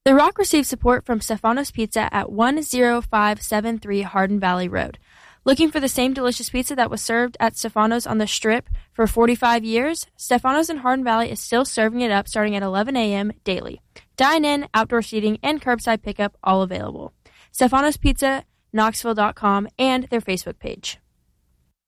The Rock receives support from Stefano's Pizza at 10573 Hardin Valley Road. Looking for the same delicious pizza that was served at Stefano's on the Strip for 45 years? Stefano's in Hardin Valley is still serving it up starting at 11 a.m. daily. Dine-in, outdoor seating, and curbside pickup all available. Stefano's Pizza, Knoxville.com, and their Facebook page.